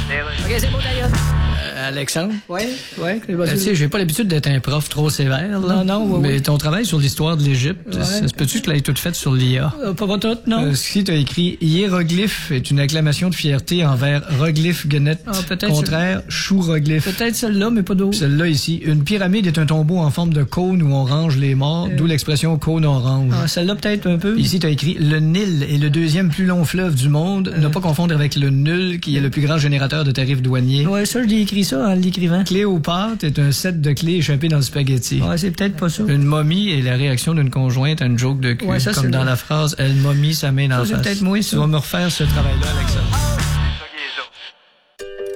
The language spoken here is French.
OK, c'est bon, d'ailleurs. Alexandre? Oui. Tu sais, j'ai pas l'habitude d'être un prof trop sévère, là. Non, Mais ton travail sur l'histoire de l'Égypte, ça se peut-tu que tu l'aies toute faite sur l'IA? Pas tout, non. Si t'as écrit « Hiéroglyphe est une acclamation de fierté envers Roglyphe Guenette. Peut-être Contraire, Chou-Roglyphe. » Peut-être celle-là, mais pas d'autres. Celle-là ici. Une pyramide est un tombeau en forme de cône où on range les morts, d'où l'expression cône orange. Celle-là, peut-être un peu. Ici, t'as écrit « Le Nil est le deuxième plus long fleuve du monde. Ne pas confondre avec le Nul, qui est le plus grand générateur de tarifs douaniers. » Ouais, ça, je l'ai écrit ça en l'écrivant. Cléopâtre est un set de clés échappées dans le spaghetti. Ouais, c'est peut-être pas ça. Une momie est la réaction d'une conjointe à une joke de cul. Ouais, ça, comme c'est dans vrai. la phrase « Elle momie sa main dans la Ça, c'est face ». peut-être moi, ça. Tu vas me refaire ce travail-là avec ça.